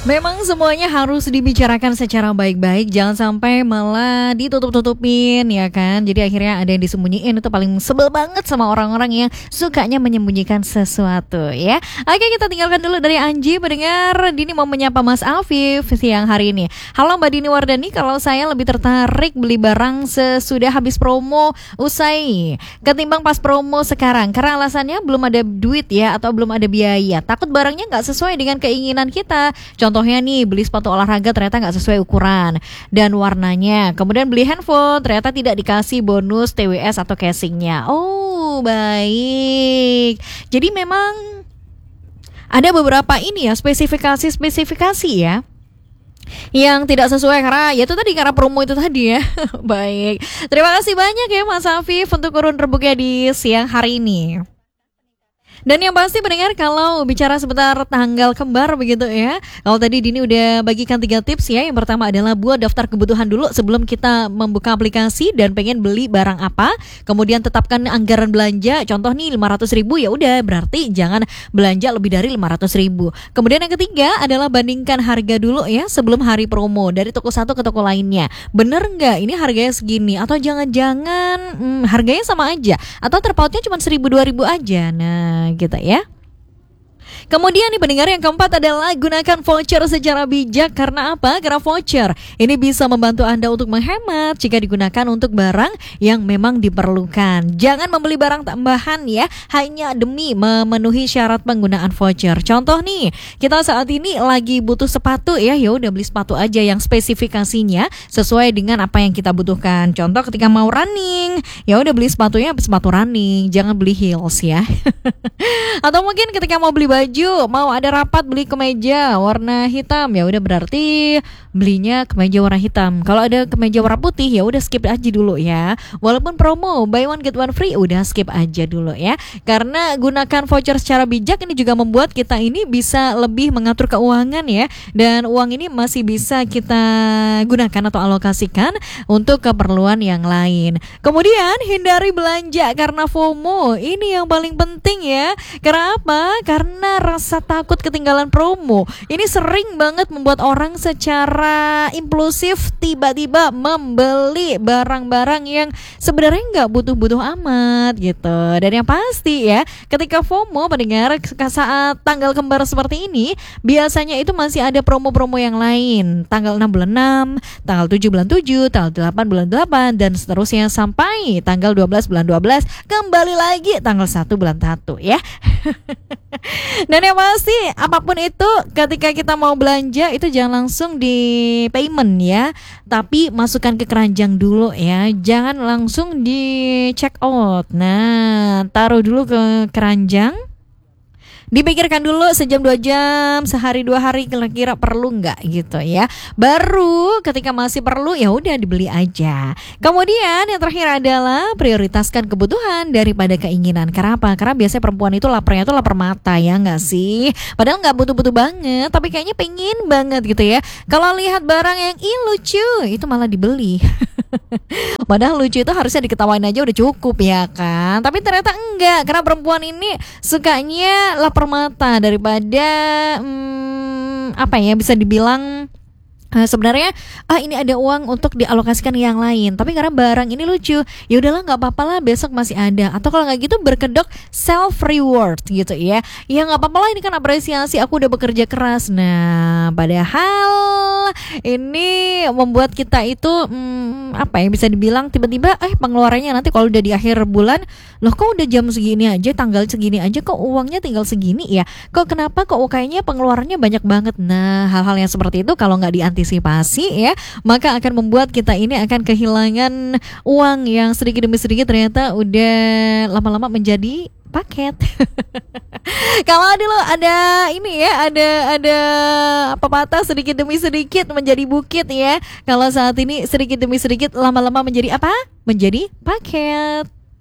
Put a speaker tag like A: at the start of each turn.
A: Memang semuanya harus dibicarakan secara baik-baik, jangan sampai malah ditutup-tutupin ya kan. Jadi akhirnya ada yang disembunyiin, itu paling sebel banget sama orang-orang yang sukanya menyembunyikan sesuatu ya. Oke, kita tinggalkan dulu dari Anji. Pendengar, Dini mau menyapa Mas Afif siang hari ini. Halo Mbak Dini Wardani, kalau saya lebih tertarik beli barang sesudah habis promo usai ketimbang pas promo sekarang, karena alasannya belum ada duit ya, atau belum ada biaya. Takut barangnya nggak sesuai dengan keinginan kita. Contohnya nih, beli sepatu olahraga ternyata nggak sesuai ukuran dan warnanya. Kemudian beli handphone ternyata tidak dikasih bonus TWS atau casingnya. Oh baik. Jadi memang ada beberapa ini ya, spesifikasi ya yang tidak sesuai karena ya itu tadi, karena promo itu tadi ya. Baik. Terima kasih banyak ya Mas Afif untuk urun rebuknya di siang hari ini. Dan yang pasti pendengar, kalau bicara seputar tanggal kembar begitu ya, kalau tadi Dini udah bagikan 3 tips ya. Yang pertama adalah buat daftar kebutuhan dulu sebelum kita membuka aplikasi dan pengen beli barang apa. Kemudian tetapkan anggaran belanja. Contoh nih 500.000, ya udah berarti jangan belanja lebih dari 500.000. Kemudian yang ketiga adalah bandingkan harga dulu ya sebelum hari promo dari toko satu ke toko lainnya. Bener nggak ini harganya segini, atau jangan-jangan harganya sama aja, atau terpautnya cuma 1.000-2.000 aja. Nah gitu ya. Kemudian nih pendengar, yang keempat adalah gunakan voucher secara bijak. Karena apa? Karena voucher ini bisa membantu Anda untuk menghemat jika digunakan untuk barang yang memang diperlukan. Jangan membeli barang tambahan ya hanya demi memenuhi syarat penggunaan voucher. Contoh nih, kita saat ini lagi butuh sepatu ya udah beli sepatu aja yang spesifikasinya sesuai dengan apa yang kita butuhkan. Contoh ketika mau running, ya udah beli sepatunya sepatu running, jangan beli heels ya. Atau mungkin ketika mau beli baju, mau ada rapat beli kemeja warna hitam, ya udah berarti belinya kemeja warna hitam. Kalau ada kemeja warna putih, ya udah skip aja dulu ya. Walaupun promo buy one get one free, udah skip aja dulu ya. Karena gunakan voucher secara bijak ini juga membuat kita ini bisa lebih mengatur keuangan ya, dan uang ini masih bisa kita gunakan atau alokasikan untuk keperluan yang lain. Kemudian hindari belanja karena FOMO. Ini yang paling penting ya. Karena apa? Karena rasa takut ketinggalan promo ini sering banget membuat orang secara impulsif tiba-tiba membeli barang-barang yang sebenarnya nggak butuh-butuh amat gitu. Dan yang pasti ya, ketika FOMO pendengar, saat tanggal kembar seperti ini biasanya itu masih ada promo-promo yang lain. Tanggal 6 bulan 6, tanggal 7 bulan 7, tanggal 8 bulan 8, dan seterusnya sampai tanggal 12 bulan 12, kembali lagi tanggal 1 bulan 1 ya. Dan yang pasti apapun itu, ketika kita mau belanja itu jangan langsung di payment ya, tapi masukkan ke keranjang dulu ya. Jangan langsung di check out. Nah, taruh dulu ke keranjang. Dipikirkan dulu sejam 2 jam, sehari 2 hari kira-kira perlu nggak gitu ya. Baru ketika masih perlu ya udah dibeli aja. Kemudian yang terakhir adalah prioritaskan kebutuhan daripada keinginan. Karena apa? Karena biasanya perempuan itu laparnya itu lapar mata ya nggak sih? Padahal nggak butuh-butuh banget, tapi kayaknya pengen banget gitu ya. Kalau lihat barang yang lucu, itu malah dibeli. Padahal lucu itu harusnya diketawain aja udah cukup ya kan. Tapi ternyata enggak, karena perempuan ini sukanya lapar mata daripada apa ya, bisa dibilang sebenarnya ini ada uang untuk dialokasikan yang lain, tapi karena barang ini lucu, ya udahlah nggak apa-apa lah, besok masih ada. Atau kalau nggak gitu berkedok self reward gitu ya. Ya nggak apa-apa lah, ini kan apresiasi, aku udah bekerja keras. Nah padahal ini membuat kita itu apa ya, bisa dibilang tiba-tiba pengeluarannya nanti kalau udah di akhir bulan, loh kok udah jam segini aja, tanggal segini aja, kok uangnya tinggal segini ya, kok kenapa kok kayaknya pengeluarannya banyak banget. Nah hal-hal yang seperti itu kalau nggak diantisipasi ya, maka akan membuat kita ini akan kehilangan uang yang sedikit demi sedikit ternyata udah lama-lama menjadi paket. Kalau dulu ada ini ya, ada pepatah sedikit demi sedikit menjadi bukit ya. Kalau saat ini sedikit demi sedikit lama-lama menjadi apa? Menjadi paket.